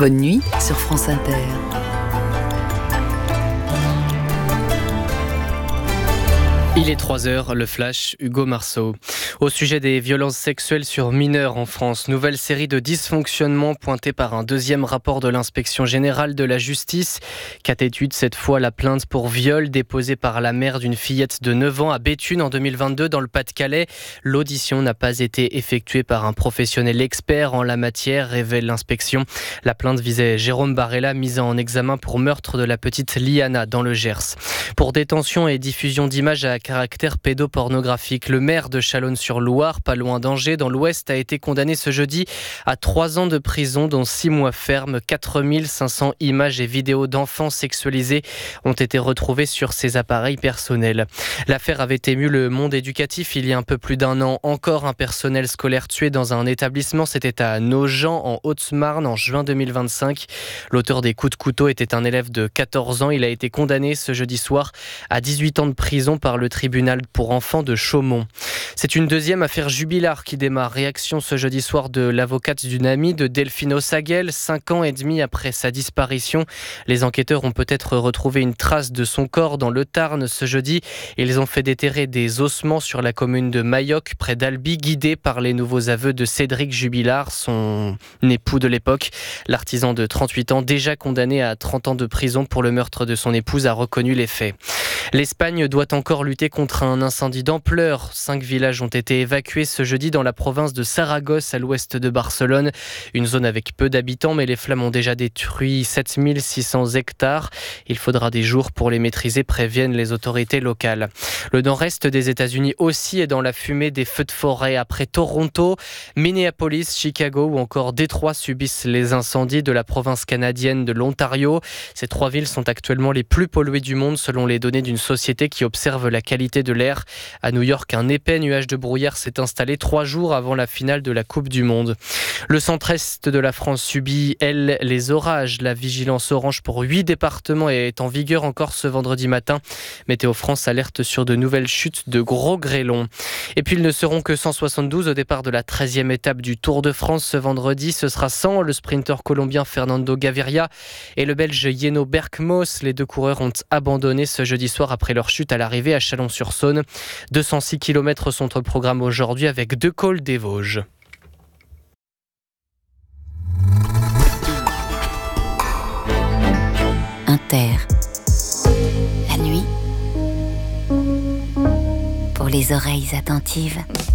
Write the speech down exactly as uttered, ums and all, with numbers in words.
Bonne nuit sur France Inter. Il est trois heures, le flash, Hugo Marceau. Au sujet des violences sexuelles sur mineurs en France, nouvelle série de dysfonctionnements pointés par un deuxième rapport de l'inspection générale de la justice. Quatre études, cette fois la plainte pour viol déposée par la mère d'une fillette de neuf ans à Béthune en deux mille vingt-deux dans le Pas-de-Calais. L'audition n'a pas été effectuée par un professionnel expert en la matière, révèle l'inspection. La plainte visait Jérôme Barella, mis en examen pour meurtre de la petite Liana dans le Gers. Pour détention et diffusion d'images à caractère pédopornographique, le maire de Chalonnes-sur-Loire, pas loin d'Angers, dans l'Ouest, a été condamné ce jeudi à trois ans de prison, dont six mois ferme. quatre mille cinq cents images et vidéos d'enfants sexualisés ont été retrouvées sur ses appareils personnels. L'affaire avait ému le monde éducatif il y a un peu plus d'un an. Encore un personnel scolaire tué dans un établissement, c'était à Nogent, en Haute-Marne, en juin deux mille vingt-cinq. L'auteur des coups de couteau était un élève de quatorze ans. Il a été condamné ce jeudi soir à dix-huit ans de prison par le tribunal pour enfants de Chaumont. C'est une deuxième affaire Jubilard qui démarre. Réaction ce jeudi soir de l'avocate d'une amie de Delphine Ossaguel, cinq ans et demi après sa disparition. Les enquêteurs ont peut-être retrouvé une trace de son corps dans le Tarn ce jeudi. Ils ont fait déterrer des ossements sur la commune de Mayoc, près d'Albi, guidés par les nouveaux aveux de Cédric Jubilard, son époux de l'époque. L'artisan de trente-huit ans, déjà condamné à trente ans de prison pour le meurtre de son épouse, a reconnu les faits. L'Espagne doit encore lutter contre un incendie d'ampleur. Cinq villages ont été évacués ce jeudi dans la province de Saragosse, à l'ouest de Barcelone. Une zone avec peu d'habitants, mais les flammes ont déjà détruit sept mille six cents hectares. Il faudra des jours pour les maîtriser, préviennent les autorités locales. Le nord-est des États-Unis aussi est dans la fumée des feux de forêt. Après Toronto, Minneapolis, Chicago ou encore Détroit subissent les incendies de la province canadienne de l'Ontario. Ces trois villes sont actuellement les plus polluées du monde selon les données d'une société qui observe la qualité de l'air. À New York, un épais nuage de brouillard s'est installé trois jours avant la finale de la Coupe du Monde. Le centre-est de la France subit, elle, les orages. La vigilance orange pour huit départements est en vigueur encore ce vendredi matin. Météo France alerte sur de nouvelles chutes de gros grêlons. Et puis ils ne seront que cent soixante-douze au départ de la treizième étape du Tour de France ce vendredi. Ce sera sans le sprinter colombien Fernando Gaviria et le belge Yeno Berkmos. Les deux coureurs ont abandonné ce jeudi soir après leur chute à l'arrivée à Chalon-sur-Saône. deux cent six kilomètres sont au programme aujourd'hui avec deux cols des Vosges. Inter. La nuit, pour les oreilles attentives.